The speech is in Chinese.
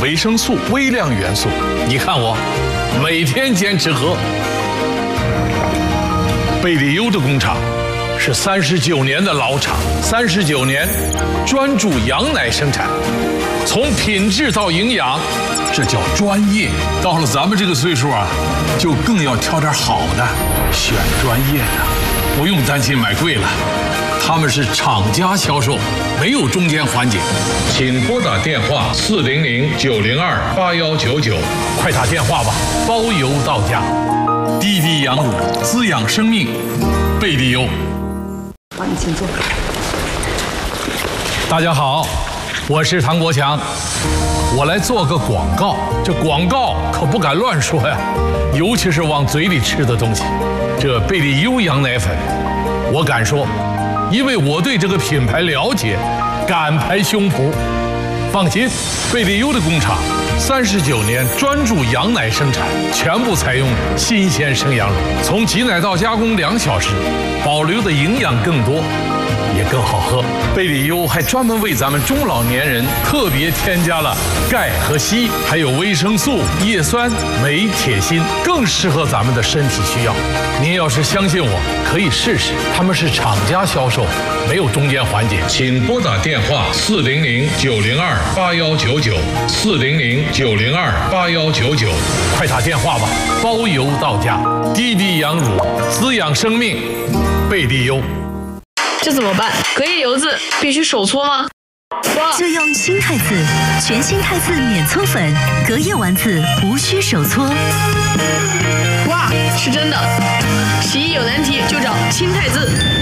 维生素、微量元素。你看我，每天坚持喝。贝利优的工厂是39年的老厂，39年专注羊奶生产，从品质到营养，这叫专业。到了咱们这个岁数啊，就更要挑点好的，选专业的，不用担心买贵了。他们是厂家销售，没有中间环节。请拨打电话400-902-8199，快打电话吧，包邮到家。滴滴羊乳，滋养生命，贝利优。 好，你请坐。 大家好，我是唐国强，我来做个广告。这广告可不敢乱说呀，尤其是往嘴里吃的东西。这贝利优羊奶粉，我敢说，因为我对这个品牌了解，敢拍胸脯。放心，贝利优的工厂39年专注羊奶生产，全部采用新鲜生羊乳，从挤奶到加工2小时，保留的营养更多，也更好喝。贝利优还专门为咱们中老年人特别添加了钙和硒，还有维生素、叶酸、镁、铁、锌，更适合咱们的身体需要。您要是相信我，可以试试。他们是厂家销售，没有中间环节。请拨打电话400-902-8199，400-902-8199，快打电话吧，包邮到家。滴滴羊乳，滋养生命，贝利优。 这怎么办？隔夜油渍必须手搓吗？ 就用新汰渍，全新汰渍免搓粉，隔夜丸子无需手搓。 哇，是真的！洗衣有难题就找新汰渍。